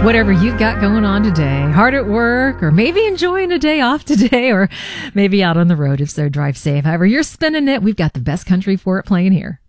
Whatever you've got going on today, hard at work, or maybe enjoying a day off today, or maybe out on the road if so, drive safe. However you're spending it, we've got the best country for it playing here.